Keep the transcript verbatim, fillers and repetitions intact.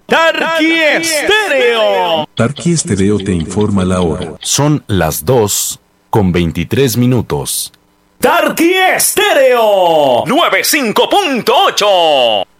Tarqui Estéreo. Tarqui Estéreo te informa la hora. Son las dos con veintitrés minutos. Tarqui Estéreo noventa y cinco punto ocho.